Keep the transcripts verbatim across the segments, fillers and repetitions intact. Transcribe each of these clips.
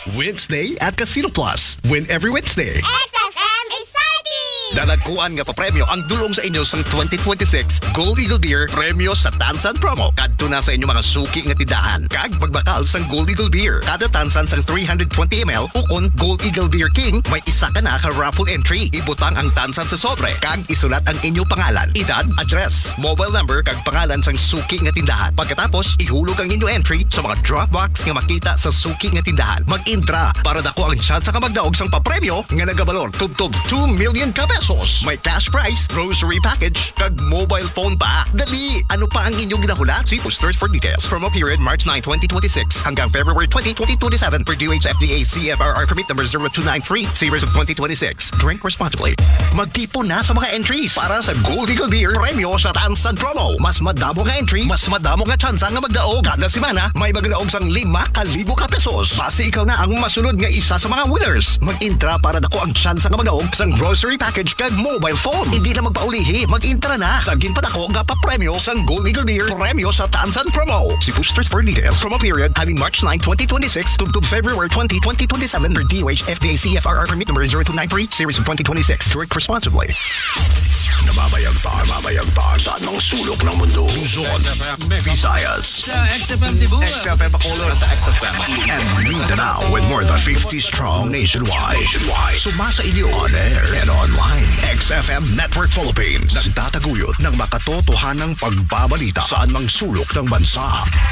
Wednesday at Casino Plus. Win every Wednesday. X F M Exciting! Dalagkuan nga pa premyo ang dulong sa inyo sang twenty twenty-six Gold Eagle Beer premyo sa Tansan Promo. Kadto na sa inyo mga suki nga tindahan. Kag magbakal sang Gold Eagle Beer. Kada tansan sang three hundred twenty milliliters ukon Gold Eagle Beer King, may isa ka na ka raffle entry. Ibutang ang tansan sa sobre. Kag isulat ang inyong pangalan, edad, address, mobile number kag pangalan sang suki nga tindahan. Pagkatapos, ihulog ang inyong entry sa mga drop box nga makita sa suki nga tindahan. Mag-intra para dako ang chance ka magdaog sang papremyo nga nagabalor tubtob two million ka pesos. May cash prize, grocery package, kag mobile phone pa. Dali! Ano pa ang inyong ginahulat? See posters for details. Promo period March ninth, twenty twenty-six hanggang February twentieth, twenty twenty-seven per D O H F D A C F R R permit number zero two nine three, series of twenty twenty-six. Drink responsibly. Magtipon na sa mga entries para sa Gold Eagle Beer premyo sa Tansan Promo. Mas madamo nga entry, mas madamo nga chance nga magdaog. Kada semana, may magdaog sang lima kalibo ka pesos. Base ikaw na ang masunod nga isa sa mga winners. Mag-intra para dako ang chance nga magdaog sang grocery package kag mobile phone. Hindi na magpaulihi, mag-intra na. Sagin pa dako nga pa premyo sang Gold Eagle Beer premyo sa Tansan Promo. See posters for details. Promo period having March ninth, twenty twenty-six to February twentieth, twenty twenty-seven per D O H F D A C F R R permit number zero two nine three, series of twenty twenty-six. Drink responsibly. Nababayag pa, nababayag pa sa anong sulok ng mundo. Luzon, Visayas, Sa X F M Cebu. X F M Bacolod sa X F M. and Mindanao with more than fifty strong nationwide. Nationwide. Sumasa inyo on air and online. X F M Network Philippines. Nagtataguyod ng makatotohanang pagbabalita saan mang sulok ng bansa.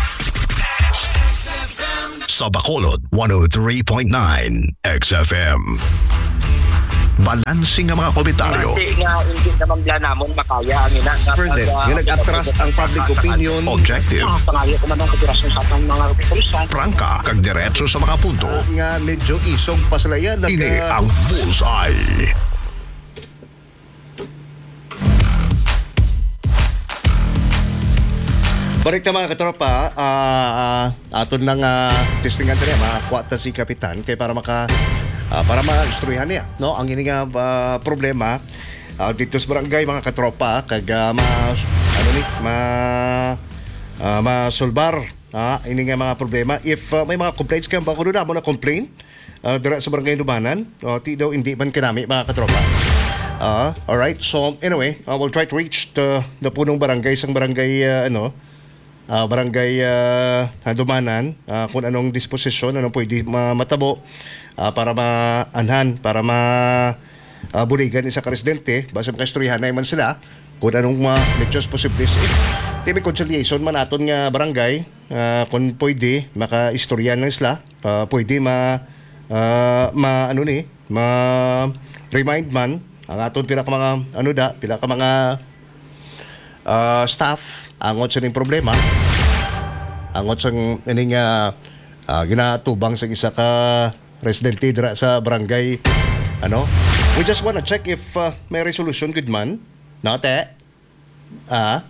Sa Bacolod, one oh three point nine X F M. Balansing ang mga komentaryo. Kasi nga, hindi naman bla namon makaya ang ina. Pwede, yung nag-atras ang public opinion. Objective. Ah, pangayo ko man ang kapirasyon sa atang mga pulisan. Prangka, kag diretso sa mga punto. Nga medyo isog pa sila yan. Nag, Ini uh, ang Bullseye. Balik na mga katropa, uh, uh, aton nang uh, testingan tayo, makakuha ta si Kapitan kay para maka uh, para ma-instruyahan niya, no? Ang ini nga uh, problema uh, dito sa barangay mga katropa kag uh, ma ano ni ma uh, masolbar uh, ini nga mga problema if uh, may mga complaints kang bago na mo na complain uh, dira sa barangay Lubanan, uh, ti daw hindi man kanami mga katropa. Uh, all right, so anyway, uh, we'll try to reach the the punong barangay sang barangay uh, ano Uh, barangay uh, Dumanan, uh, kung anong disposisyon, anong pwede ma- matabo uh, para maanhan, para ma uh, buligan isa ka residente, basta makaistoryahan na man sila kung anong mga medyos posibles. Eh, Timi conciliation man aton nga barangay, uh, kung pwede makaistoryahan lang sila, uh, pwede ma, uh, ma ano ni, ma remind man ang aton pila ka mga ano da, pila ka mga uh, staff angot sa ning problema, angot sa ining uh, uh, ginatubang sa isa ka residente dira sa barangay ano. We just wanna check if uh, may resolution good man, no te? Ah.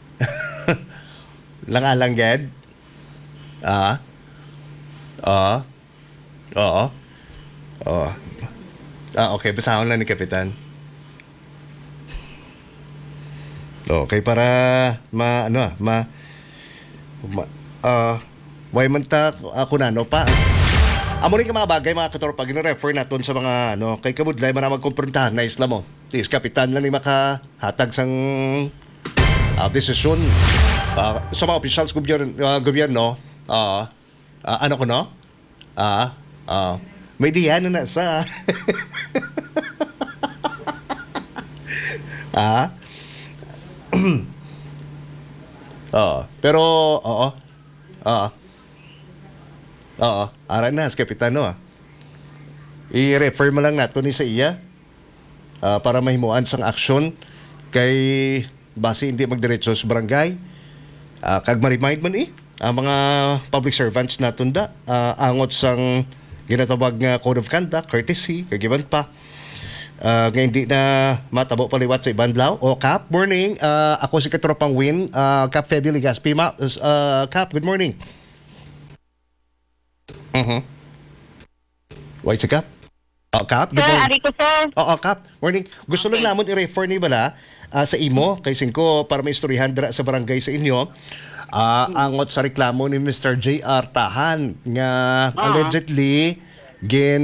Langalang ged. Ah. Ah. Oo. Oo. Ah, okay, basahon lang ni Kapitan. Okay, para ma ano ah, ma, ma uh, way man ta ako na no pa. Amo rin ka mga bagay mga katropa gina-refer naton sa mga ano kay kabudlay man magkumprontahan na isla mo. Tis kapitan lang ni makahatag sang uh, desisyon uh, sa mga officials gobyerno uh, gobyerno. Uh, uh, ano ko no? Ah, uh, uh, may diyan na sa ah Oo. Pero, oo. Oo. Oo. Aran na, sa Kapitano ah. I-refer mo lang nato ni sa iya uh, para mahimuan sang aksyon kay base hindi magdiretso sa barangay. Uh, kag ma-remind man eh ang mga public servants naton da uh, angot sang ginatawag nga code of conduct, courtesy, kagiban pa. Uh, nga hindi na matabo paliwat sa ibang blaw. O Cap, morning. Uh, ako si Katropang Win. Uh, Cap Feby Ligaspi. Ma, uh, Cap, good morning. Uh-huh. Why si Cap? Oh, Cap, good Sir, morning. ari ko, sir. Oo, Cap, morning. Gusto lang namon i-refer ni Bala uh, sa imo, kay Singko, para may istoryahan dira sa barangay sa inyo. Uh, angot sa reklamo ni Mister J R Tahan nga Ah. allegedly gin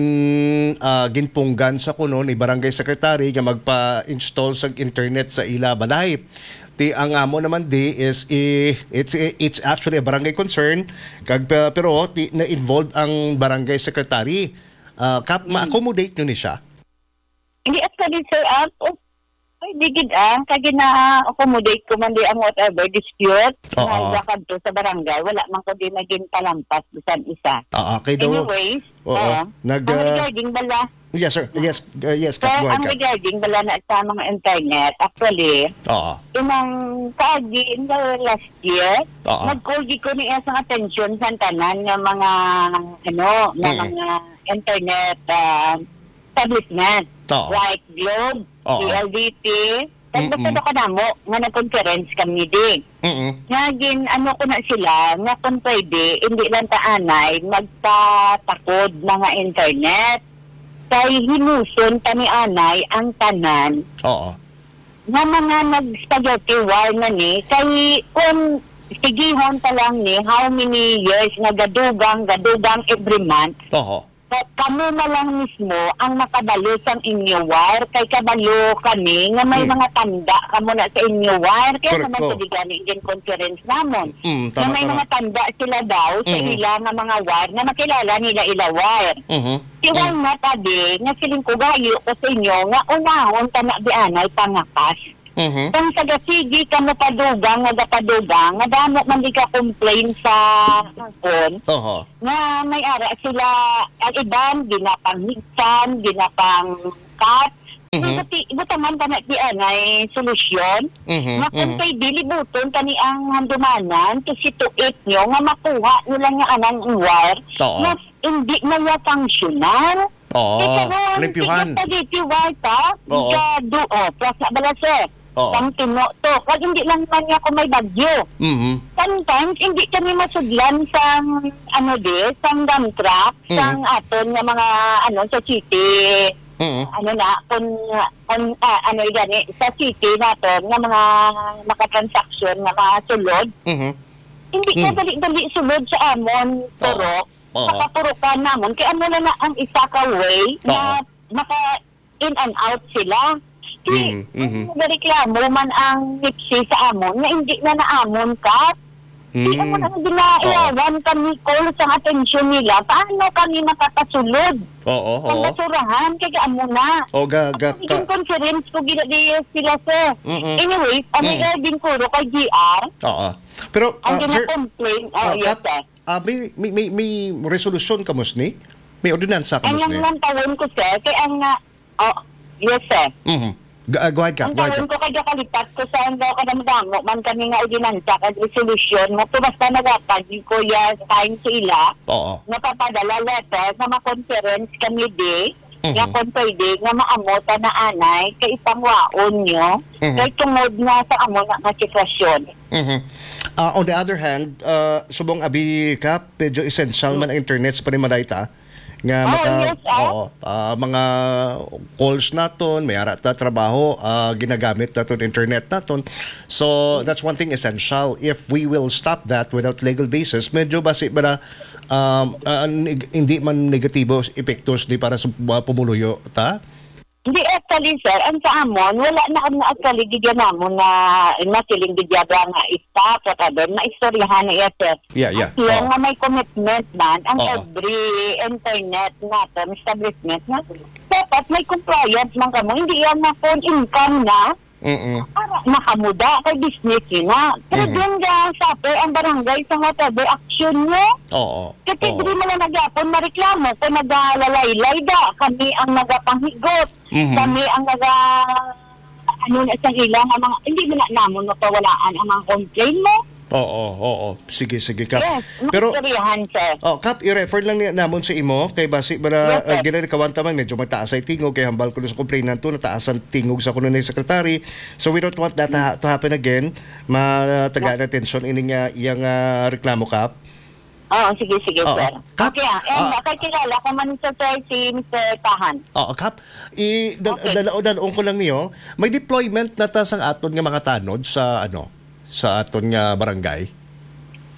ah, ginpunggan sa kuno ni barangay secretary nga magpa-install sa internet sa ila balay. Ti ang amo naman di is i, it's it's actually a barangay concern kag pa- pero ti, na involved ang barangay secretary. Ah, kap ma-accommodate nyo ni siya. Hindi actually sir, ah, oh, ay digid ang kagi na accommodate ko man di ang whatever dispute Oo. na kadto sa barangay, wala man ko di naging palampas bisan isa. Ah, okay daw. Anyways, Oo. ah, Nag, ang ah, regarding bala, Yes sir. Yes, uh, yes, sir, Kap, go ahead, ang Kap. regarding bala na sa mga internet, actually, Oo. inang kaagi in the last year, Oo. nag-call di ko niya sa attention sa tanan ng mga ano, ng Mm. mga internet uh, establishment Oo. like Globe, Oo. P L D T, Mm-mm. nagpasado ka na mo, nga nag-conference kami din. Mm. Nga gin, ano ko na sila, nga kung pwede, hindi lang taanay, magtatakod mga internet. Kay hinuson ta ni anay ang tanan, Oo. nga mga nag-spaghetti war na ni, kay kung sigihon pa lang ni, how many years nga gadugang, gadugang every month, Oo. Ka- kamo na lang mismo ang makabalo sa inyo war, kay kabalo kami nga may Mm. mga tanda kamo na sa inyo war, kaya Correct naman po. sa digani din conference namon. Mm, Na tama may tama. mga tanda sila daw sa Mhm. ila nga mga war na makilala nila ila war. Mhm. Si Mm. Juan nga tabi, nga siling ko gayo ko sa inyo, nga unahon ta na bianay pangakas. Mhm. Kung sa gasigi ka mo padugang, nga gapadugang, nga damo man di ka complain sa phone, Oo. nga may ara sila, ang iban, ginapang higsan, ginapang cut, Mhm. mm-hmm. butaman ka na di anay solusyon, Mhm. nga kung Mhm. kay dilibuton kani ang handumanan, to situate nyo, nga makuha nyo lang nga anang war, Oo. nga hindi na ya functional. Oo. Eh, karon, Limpyuhan. sige, sige, warta, Oo. ka do, oh, plus na bala, sir. Oo. Pang tino to. Kag hindi lang man niya kung may bagyo. Mhm. Sometimes, hindi kami masudlan sa, ano di, sa dump truck, Mhm. sa aton nga mga, ano, sa city, Mhm. ano na, kung, kung ah, ano gani, sa city natin, nga mga nakatransaksyon, nga mga sulod, Mhm. hindi Mm. ka dali-dali sulod sa amon, turok, Oo. makapurukan namon, kaya ano na na ang isa ka way na maka in and out sila. Kaya, Mhm, mhm. kung reklamo man ang nipsi sa amon, na hindi na naamon ka, hindi Mm. mo na ginailawan kami call sa atensyon nila, paano kami makakasulod? Oo. Ang Oo. basurahan, kaya amo na. O ga ga Ang ka. conference ko ginadi sila sir. Mhm. Anyway, ang Mm. regarding ko kay G R, Oo. Pero ang ah, sir, gina-complain, oh, ah, yes Kap, sir. ah, may, may, may, may resolusyon ka musni? May ordinansa ka Ang musni? nang tawon ko sir, kaya ang nga, oh, yes sir. Mhm. Go, uh, go ahead, Kap. Ang Go ahead, tawon Kap. ko kaya kalipat ko sa ang daw kadamdamo, man kami nga ordinansa, kag resolution, mo basta nagatag, yung kuya, time sa ila, Oo. napapadala letter, na ma-conference kami di, Mhm. nga kung pwede, nga maamota na anay, kay ipangwaon nyo, Mhm. kay tungod nga sa amo na nga sitwasyon. Mhm. Ah, on the other hand, uh, subong abi Kap, medyo essential man ang internet sa panimalayta nga Oh, maka yes, ah. oo, ah, mga calls naton, may ara ta trabaho, ah, ginagamit naton internet naton. So that's one thing essential. If we will stop that without legal basis, medyo basi ba um, ah, neg- hindi man negatibo epektos di para sa uh, pumuluyo ta? Hindi actually sir, ang sa amon, wala na ang na actually gigyan namon na nasiling gigyan nga stop at other, na istoryahan na iya sir. Yeah, yeah. Kaya Oo. nga may commitment man, ang Oo. every internet natin, establishment na, dapat may compliance man kamo, hindi yan na phone income na, Mm. para makamuda kay business yun na. Pero Mhm. doon nga sabi, ang barangay sa whatever action nyo, Oo. kasi Oo. hindi mo lang nagyapon mareklamo kung naglalalaylay da. Kami ang nagapanghigot. Mhm. Kami ang naga... Ano na sa ilang ang mga... Hindi mo na namon mapawalaan ang mga complaint mo. Oo, oo. Sige, sige, Kap. Yes, Pero makasuriyahan, sir. oh, Kap, i-refer lang ni namon sa imo kay basi bara Yes, sir. uh, ginali kawan taman medyo mataas ay tingog kay hambal ko sa complainant to nataasan tingog sa kuno ni secretary. So we don't want that to, ha- to happen again. Matagaan na attention ini nga iyang ah, reklamo, Kap. Oo, sige, sige, Oo. sir. Kap- Okay, ah. And ah. uh, kilala ko man sa sir si Mister Tahan. Oo, Kap. I dal- Okay. dalao-dalon ko lang niyo. May deployment na ta sang aton nga mga tanod sa ano sa aton nga barangay.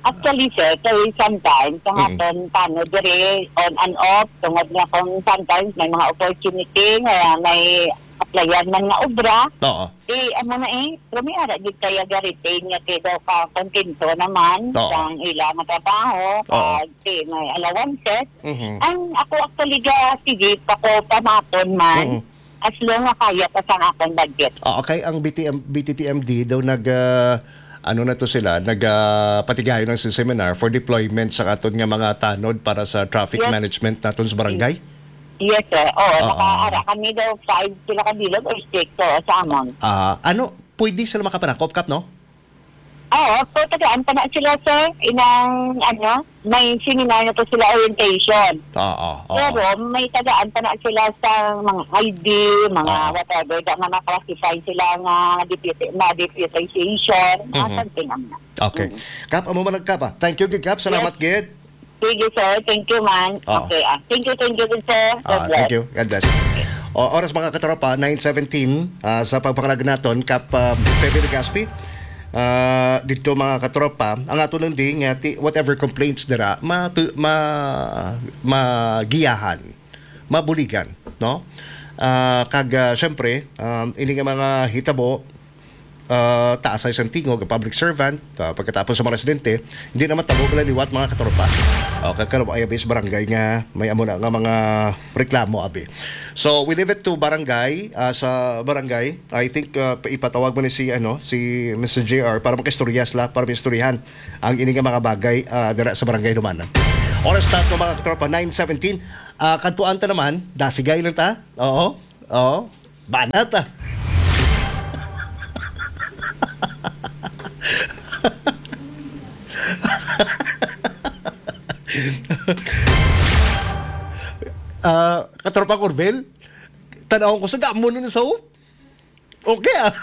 Actually, sir, kay sometimes, ang Mm. aton paano dire on and off, tungod nga kung sometimes may mga opportunity, nga may applyan man nga obra, Oo. eh, amo na eh, pero may ara gid kaya ga-retain nga kay daw ka kontento naman Oo. sang ilang nga trabaho, Oo. kag eh, may allowances. Mhm. Ang ako actually ga, sige, ako pamaton man, Mhm. as long nga kaya pa sa akong budget. Ah, okay, ang B T M, B T T M D daw nag ah, ano na to sila, nag ah, patigayon ng seminar for deployment sa aton nga mga tanod para sa traffic Yes. management naton sa barangay. Yes, sir. Oo, Oo. nakaara kami daw five sila kabilog or six so, sa amon. Ah, ano, pwede sila makapanakop kap, no? Oo, so tagaan pa na sila, sir. Inang, ano, may seminar na to sila orientation. Oo, oo. Pero may tagaan pa na sila sa mga I D, mga Oo. whatever, da nga na-classify sila nga deputi, na deputization, Mhm. mga something ang na. Okay. Kap, amo man nagkap, ah. Thank you, Gid Kap. Salamat, Gid. Sige, sir. Thank you, man. Oo. Okay, ah. Thank you, thank you, sir. Ah, God bless. thank you. God bless. O, oras mga katropa, nine seventeen ah, sa pagpangalag naton, Kap uh, Pepe Legaspi. Ah, dito mga katropa, ang ato lang din nga ti- whatever complaints dira ma ma magiyahan, mabuligan, no? Ah, kag ah, syempre, um, ini nga mga hitabo uh, taas ay isang tingog, public servant, uh, pagkatapos sa mga residente, hindi naman tabo pala liwat mga katropa. O, kagkalo ay abis barangay nga, may amo na nga mga reklamo abi. So, we leave it to barangay, uh, sa barangay, I think uh, ipatawag mo ni si, ano, si Mister J R para makistorya sila, para maistoryahan ang ini nga mga bagay uh, dira sa barangay Lumanan. Oras ta to mga katropa, nine seventeen. Uh, kantuan ta naman, dasigay lang ta. Oo, oo, banat ta. Ah, katropa Corbel, tanawon ko sa gamon nun sa o. Okay ah.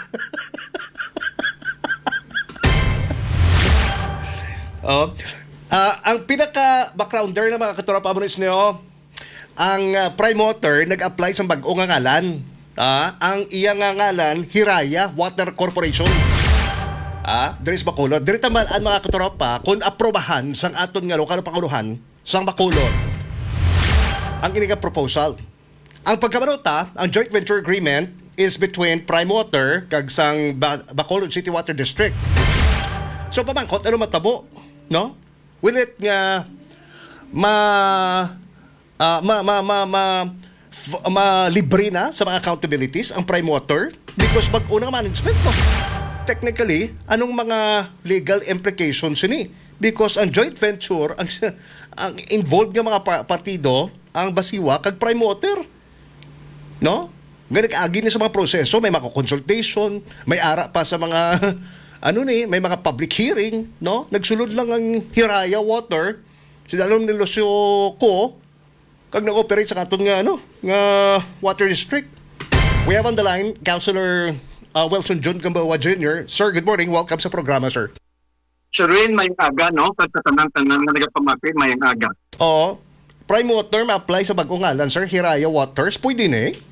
oh. Ah, ang pinaka backgrounder ng mga katropa mo niyo, ang uh, Primoter nag-apply sa bag-o nga ngalan. Ah, ang iyang nga ngalan Hiraya Water Corporation. Ah, diri sa Bacolod. Diri taman ang mga katropa kung aprobahan sang aton nga lokal na panguluhan sang Bacolod. Ang iniga proposal. Ang pagkabarota, ang joint venture agreement is between Prime Water kag sang ba- Bacolod City Water District. So pamangkot ano matabo, no? Will it nga ma ah, ma ma ma ma f- ma libre na sa mga accountabilities ang Prime Water because bag-o na management mo. Technically, anong mga legal implications ini? Because ang joint venture, ang, ang involved nga mga pa- partido, ang Basiwa kag Prime Water. No? Nga nag-agi ni sa mga proseso, may mga consultation, may ara pa sa mga ano ni, may mga public hearing, no? Nagsulod lang ang Hiraya Water, si Dalong ni Lucio Ko, kag nag-operate sa katong nga ano, nga water district. We have on the line Councilor uh, Wilson John Gambawa Junior Sir, good morning. Welcome sa programa, sir. Sir Win, may aga, no? Pag sa tanang-tanang na nagapamati, may aga. Oo. Prime Water ma-apply sa bagong ngalan, sir. Hiraya Waters. Pwede na eh.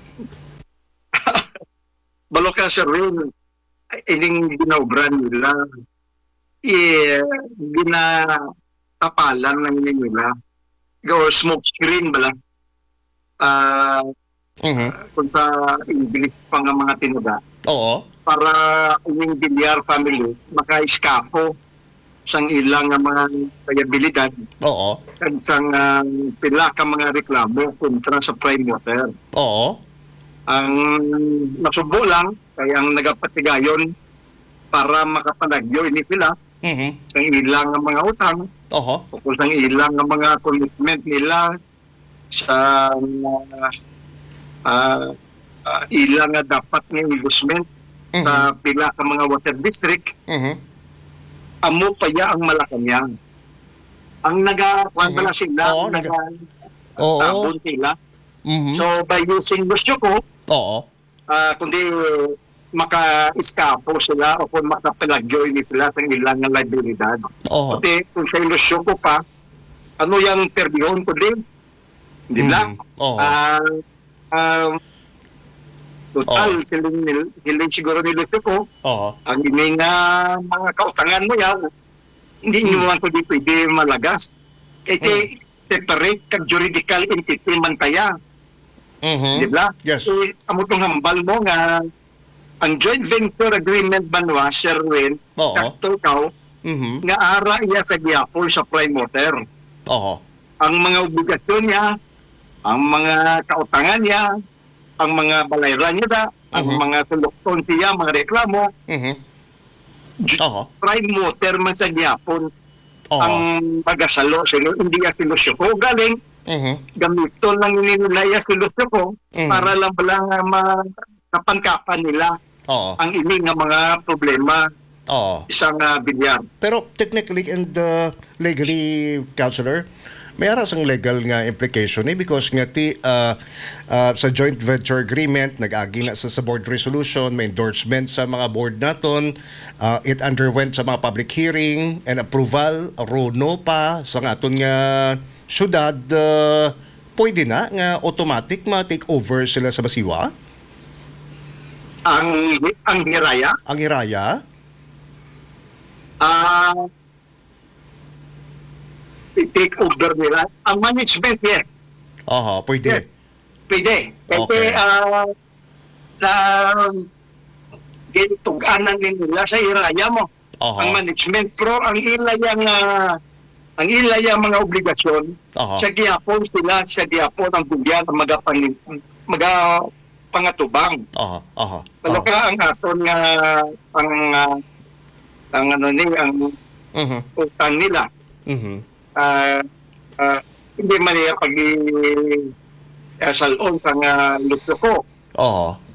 Balo ka, Sir Win, ining ginaubran nila. Eh, ginatapalan lang nila. Or smoke screen bala. Ah, Mhm. kung sa English pa nga mga tinuda. Oo. Para ining Villar family maka-eskapo sang ilang nga mga kayabilidad Oo. kag sang ah, pila ka mga reklamo kontra sa Prime Water. Oo. Ang masubo lang kay ang nagapatigayon para makapanagyo ini sila Mhm. sang ilang nga mga utang Oo. o sang ilang nga mga commitment nila sa uh, uh, uh, ilang nga dapat nga investment sa pila ka mga water district. Mhm. Amo pa ya ang Malacañang. Ang naga kuan Mhm. pala sila, Oo, naga Oo. tabon sila. Mhm. So by using gusto ko, Oo. ah kundi maka-eskapo sila o kung makapalagyo ini sila sa ilang nga liabilidad. Oo. Kasi kung sa ilusyon ko pa, ano yung perbihon ko din? Hindi Mhm. lang. Oo. Ah, ah, total, Oo. siling, nil- siling siguro nilusyon ko, Oo. ang ini nga mga kautangan mo yan, hindi nyo man ko di pwede malagas. Kaya mm. separate kag juridical entity man kaya. Mhm. Di ba? Yes. Eh, amo tong hambal mo nga ang joint venture agreement banwa, Sherwin, Oo. kakto kaw, Mhm. nga ara iya sa Giapol sa prime water. Oo. Ang mga obligasyon niya, ang mga kautangan niya, ang mga balayran niya da, ang Mhm. mga tulokton siya, mga reklamo, Mhm. J- Oo. prime water man sa Giapon Oo. ang pagasalo sila, hindi ya silusyo ko. Galing, Mhm. gamito lang nila ya silusyo ko Mhm. para lang lang makapankapan nila Oo. ang ini nga mga problema Oo. isang uh, bilyar. Pero technically and uh, legally, Counselor, may aras ang legal nga implication eh because nga ti uh, uh, sa joint venture agreement nag-agi na sa, sa board resolution, may endorsement sa mga board naton, uh, it underwent sa mga public hearing and approval, runo pa sa nga aton nga syudad, uh, pwede na nga automatic ma-take over sila sa Basiwa, Ang ang hiraya, ang Hiraya. ah i-take over nila. Ang management, yes, Aha, pwede. Yes. pwede. Kasi Okay. ah na gintuganan din nila sa hiraya mo. Aha. Ang management, pero ang ilayang uh, ang ilayang mga obligasyon Aha. sa Giapon sila, sa Giapon ang gobyerno magapang maga pangatubang. Aha. Aha. Pero ka ang aton nga ang uh, ang ano ni ang Mhm. utang nila Mhm. ah ah, hindi man niya pag uh, salon sa nga luto ko. Aha.